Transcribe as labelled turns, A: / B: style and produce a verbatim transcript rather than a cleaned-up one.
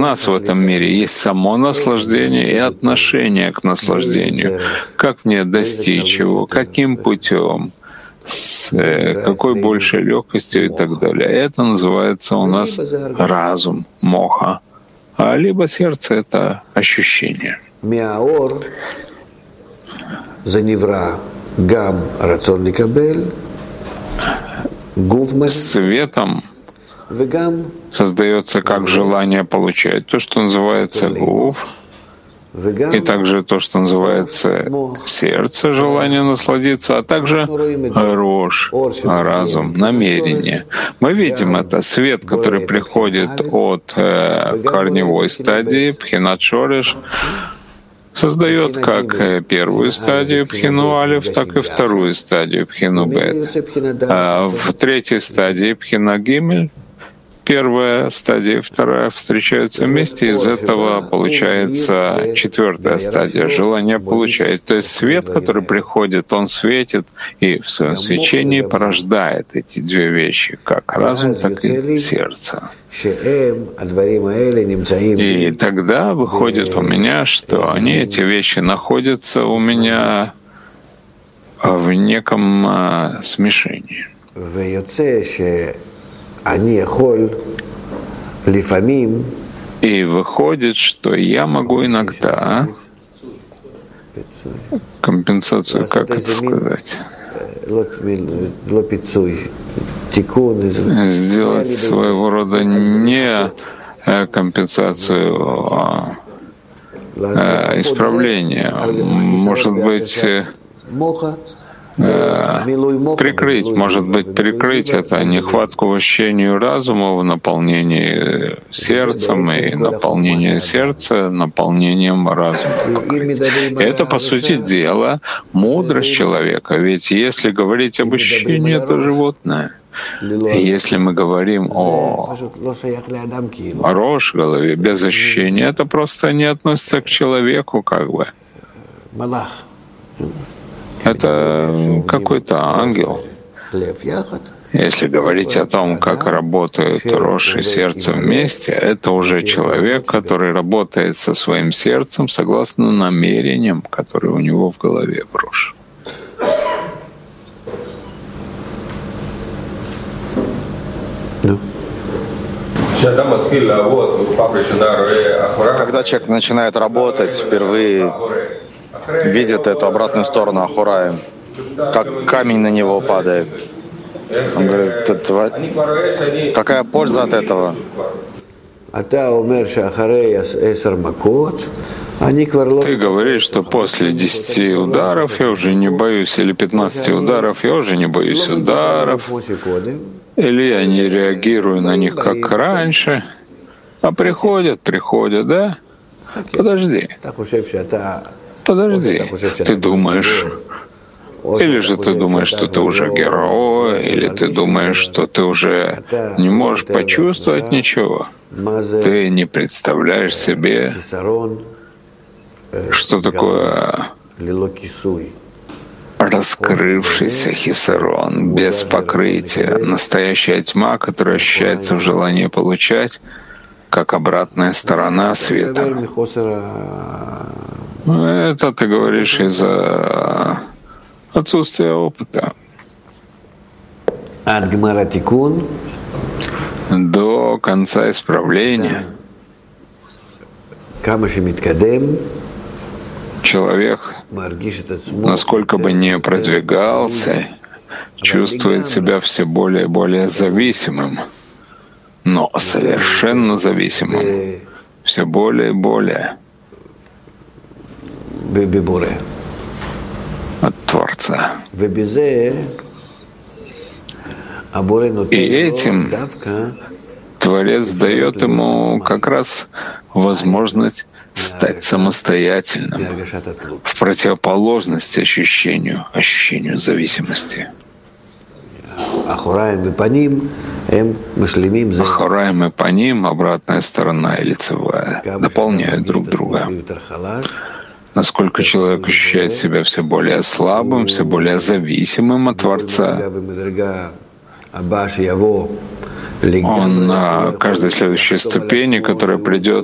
A: нас в этом мире есть само наслаждение и отношение к наслаждению. Как мне достичь его, каким путем, с какой большей легкостью и так далее. Это называется у нас разум, моха. А либо сердце — это ощущение. Светом создается как желание получать, то, что называется гуф, и также то, что называется сердце, желание насладиться, а также рош, разум, намерение. Мы видим это, свет, который приходит от э, корневой стадии, пхинат шореш, создает как первую стадию пхину алиф, так и вторую стадию пхину бет. А в третьей стадии пхина гимель первая стадия и вторая встречаются вместе, из этого получается четвертая стадия — желание получать. То есть свет, который приходит, он светит и в своем свечении порождает эти две вещи, как разум, так и сердце. И тогда выходит у меня, что они, эти вещи, находятся у меня в неком а, смешении. И выходит, что я могу иногда компенсацию, как это сказать, сделать своего рода не компенсацию, а исправление. Может быть, прикрыть, может быть, прикрыть это нехватку в ощущении разума в наполнении сердцем и наполнение сердца наполнением разума. И это, по сути дела, мудрость человека. Ведь если говорить об ощущении, это животное. Если мы говорим о, о рош, голове, без ощущения, это просто не относится к человеку, как бы. Это какой-то ангел. Если говорить о том, как работают рош и сердце вместе, это уже человек, который работает со своим сердцем согласно намерениям, которые у него в голове в рош.
B: Когда человек начинает работать, впервые видит эту обратную сторону Ахураим, как камень на него падает. Он говорит, какая польза от этого?
A: Ты говоришь, что после десяти ударов я уже не боюсь, или пятнадцати ударов я уже не боюсь ударов, или я не реагирую на них как раньше, а приходят, приходят, да? Подожди. Подожди, ты думаешь, или же ты думаешь, что ты уже герой, или ты думаешь, что ты уже не можешь почувствовать ничего. Ты не представляешь себе, что такое раскрывшийся хисарон, без покрытия, настоящая тьма, которая ощущается в желании получать, как обратная сторона света. Это ты говоришь из-за отсутствия опыта. До конца исправления человек, насколько бы ни продвигался, чувствует себя все более и более зависимым, но совершенно зависимым, все более и более от Творца. И этим Творец дает ему как раз возможность стать самостоятельным, в противоположность ощущению, ощущению зависимости. Ахураим и паним, обратная сторона и лицевая, дополняют друг друга. Насколько человек ощущает себя все более слабым, все более зависимым от Творца, он на каждой следующей ступени, которая придет,